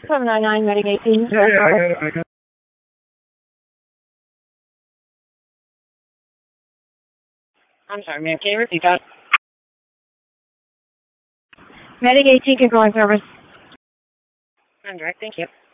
799 Medic 18. Yeah, I got it. I'm sorry, ma'am. Can you repeat that? Medic 18 controlling service. I'm direct. Thank you.